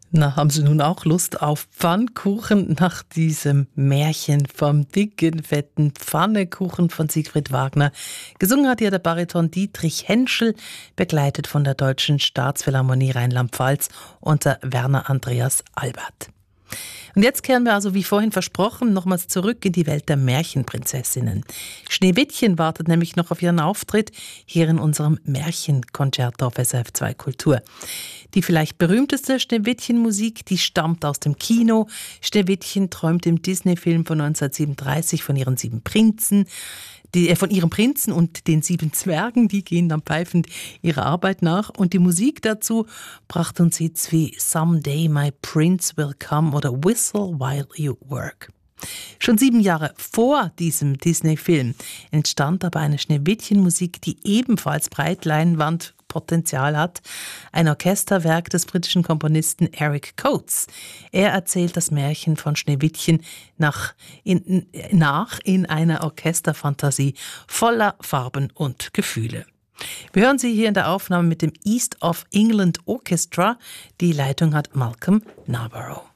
Na, haben Sie nun auch Lust auf Pfannkuchen nach diesem Märchen vom dicken, fetten Pfannekuchen von Siegfried Wagner? Gesungen hat hier der Bariton Dietrich Henschel, begleitet von der Deutschen Staatsphilharmonie Rheinland-Pfalz unter Werner Andreas Albert. Und jetzt kehren wir also, wie vorhin versprochen, nochmals zurück in die Welt der Märchenprinzessinnen. Schneewittchen wartet nämlich noch auf ihren Auftritt hier in unserem Märchenkonzert auf SRF 2 Kultur. Die vielleicht berühmteste Schneewittchen-Musik, die stammt aus dem Kino. Schneewittchen träumt im Disney-Film von 1937 von ihren 7 Prinzen. Von ihrem Prinzen und den 7 Zwergen, die gehen dann pfeifend ihrer Arbeit nach. Und die Musik dazu brachte uns Hits wie Someday My Prince Will Come oder Whistle While You Work. Schon 7 Jahre vor diesem Disney-Film entstand aber eine Schneewittchen-Musik, die ebenfalls Breitleinwandpotenzial hat. Ein Orchesterwerk des britischen Komponisten Eric Coates. Er erzählt das Märchen von Schneewittchen nach in einer Orchesterfantasie voller Farben und Gefühle. Wir hören sie hier in der Aufnahme mit dem East of England Orchestra. Die Leitung hat Malcolm Narborough.